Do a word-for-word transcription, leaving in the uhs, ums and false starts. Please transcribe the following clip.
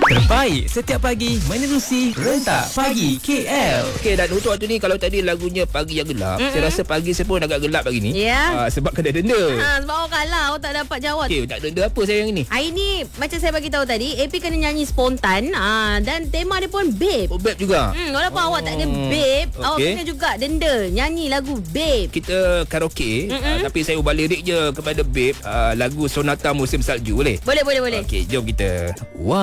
Terbaik setiap pagi menerusi Rentak Pagi K L. Okey, dan untuk waktu ni kalau tadi lagunya Pagi Yang Gelap, mm-hmm. saya rasa pagi saya pun agak gelap hari ni. Ya. Yeah. Uh, sebab kena denda. Ha, sebab awak kalah, awak tak dapat jawab. Okey, tak denda apa saya yang ni? Hari ni macam saya bagi tahu tadi, A P kena nyanyi spontan. Ha, dan tema dia pun Babe. Oh, Babe juga. Hmm, walaupun oh. awak tak ada Babe, okay. awak kena juga denda nyanyi lagu Babe. Kita karaoke, uh, tapi saya ubah lirik je kepada Babe, uh, lagu Sonata Musim Salju boleh? Boleh, boleh, boleh. Okey, jom kita. Wow.